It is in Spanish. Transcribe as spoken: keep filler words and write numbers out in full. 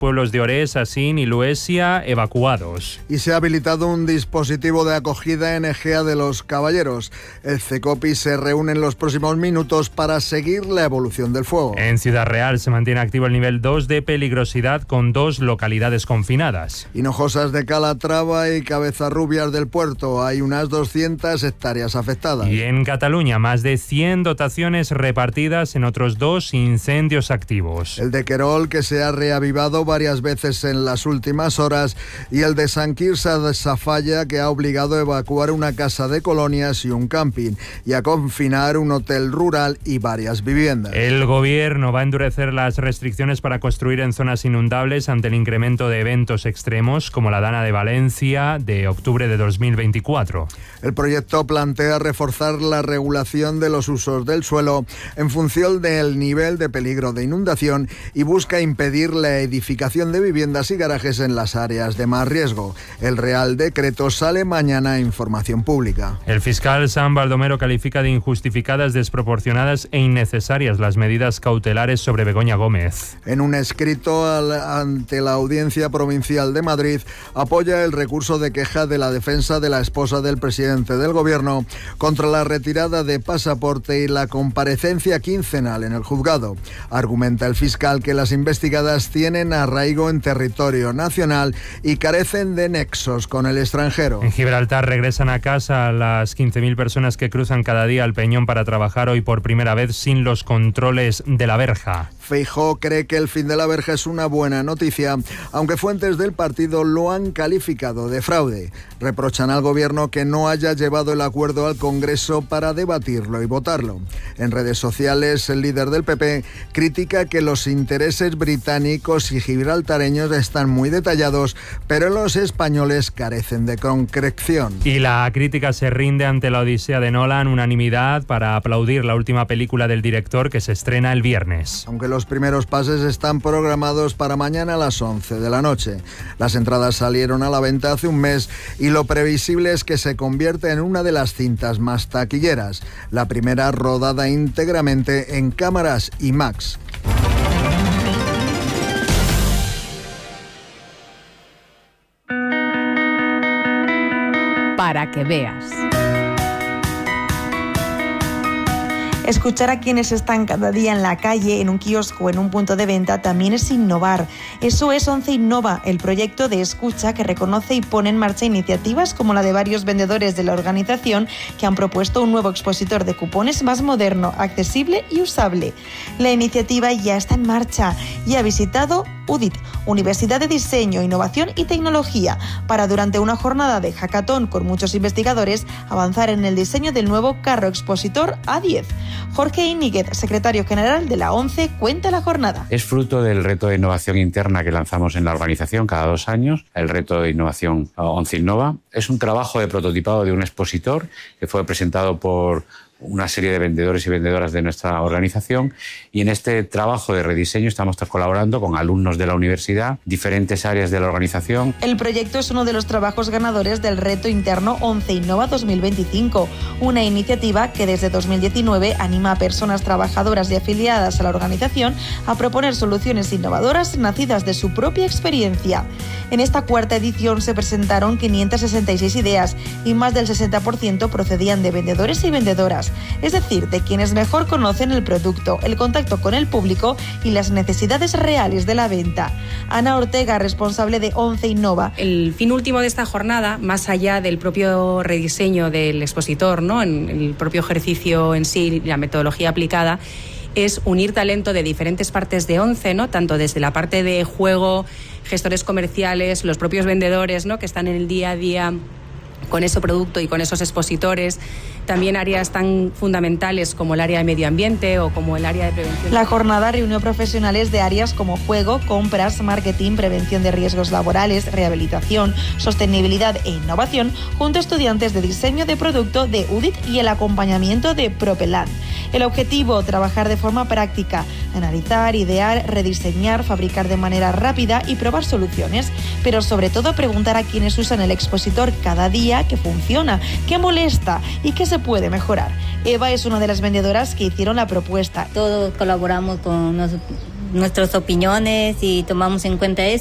pueblos de Orés, Asín y Luesia evacuados. Y se ha habilitado un dispositivo de acogida en Egea de los Caballeros. El CECOPI se reúne en los próximos minutos para seguir la evolución del fuego. En Ciudad Real se mantiene activo el nivel dos de peligrosidad con dos localidades confinadas. Hinojosas de Calatrava y Cabezarrubias del Puerto. Hay unas doscientas hectáreas afectadas. Y en Cataluña, más de cien dotaciones repartidas en otros dos incendios activos. El de Querol, que se ha reavivado varias veces en las últimas horas, y el de Sant Quirze de Safalla, que ha obligado a evacuar una casa de colonias y un camping, y a confinar un hotel rural y varias viviendas. El gobierno va a endurecer las restricciones para construir en zonas inundables ante el incremento de eventos extremos, como la Dana de Valencia de octubre de dos mil veinticuatro. El proyecto plantea reforzar la regulación de los usos del suelo en función del nivel de peligro de inundación y busca impedir la edificación de viviendas y garajes en las áreas de más riesgo. El Real Decreto sale mañana a información pública. El fiscal San Baldomero califica de injustificadas, desproporcionadas e innecesarias las medidas cautelares sobre Begoña Gómez. En un escrito al, ante la Audiencia Provincial de Madrid, apoya el recurso de queja de la defensa de la esposa del presidente del Gobierno contra la retirada de pasaporte y la comparecencia quincenal en el juzgado. Argumenta el fiscal que las investigadas tienen arraigo en territorio nacional y carecen de nexos con el extranjero. En Gibraltar regresan a casa las quince mil personas que cruzan cada día al Peñón para trabajar hoy por primera vez sin los controles de la verja. Feijóo cree que el fin de la verja es una buena noticia, aunque fuentes del partido lo han calificado de fraude. Reprochan al gobierno que no haya llevado el acuerdo al Congreso para debatirlo y votarlo. En redes sociales, el líder del P P critica que los intereses británicos y gibraltareños están muy detallados, pero los españoles carecen de concreción. Y la crítica se rinde ante la odisea de Nolan, unanimidad para aplaudir la última película del director que se estrena el viernes. Aunque los primeros pases están programados para mañana a las once de la noche. Las entradas salieron a la venta hace un mes y lo previsible es que se convierta en una de las cintas más taquilleras. La primera rodada íntegramente en cámaras IMAX. Para que veas. Escuchar a quienes están cada día en la calle, en un kiosco o en un punto de venta también es innovar. Eso es Once Innova, el proyecto de escucha que reconoce y pone en marcha iniciativas como la de varios vendedores de la organización que han propuesto un nuevo expositor de cupones más moderno, accesible y usable. La iniciativa ya está en marcha y ha visitado U D I T, Universidad de Diseño, Innovación y Tecnología, para durante una jornada de hackathon con muchos investigadores avanzar en el diseño del nuevo carro expositor A diez. Jorge Íñiguez, secretario general de la ONCE, cuenta la jornada. Es fruto del reto de innovación interna que lanzamos en la organización cada dos años, el reto de innovación Once Innova. Es un trabajo de prototipado de un expositor que fue presentado por una serie de vendedores y vendedoras de nuestra organización, y en este trabajo de rediseño estamos colaborando con alumnos de la universidad, diferentes áreas de la organización. El proyecto es uno de los trabajos ganadores del reto interno Once Innova dos mil veinticinco, una iniciativa que desde dos mil diecinueve anima a personas trabajadoras y afiliadas a la organización a proponer soluciones innovadoras nacidas de su propia experiencia. En esta cuarta edición se presentaron quinientas sesenta y seis ideas y más del sesenta por ciento procedían de vendedores y vendedoras, es decir, de quienes mejor conocen el producto, el contacto con el público y las necesidades reales de la venta. Ana Ortega, responsable de Once Innova. El fin último de esta jornada, más allá del propio rediseño del expositor, ¿no?, en el propio ejercicio en sí, la metodología aplicada, es unir talento de diferentes partes de Once, ¿no?, tanto desde la parte de juego, gestores comerciales, los propios vendedores, ¿no?, que están en el día a día con ese producto y con esos expositores, también áreas tan fundamentales como el área de medio ambiente o como el área de prevención. La jornada reunió profesionales de áreas como juego, compras, marketing, prevención de riesgos laborales, rehabilitación, sostenibilidad e innovación, junto a estudiantes de diseño de producto de U D I T y el acompañamiento de Propelan. El objetivo, trabajar de forma práctica, analizar, idear, rediseñar, fabricar de manera rápida y probar soluciones, pero sobre todo preguntar a quienes usan el expositor cada día qué funciona, qué molesta y qué se puede mejorar. Eva es una de las vendedoras que hicieron la propuesta. Todos colaboramos con nuestras opiniones y tomamos en cuenta eso.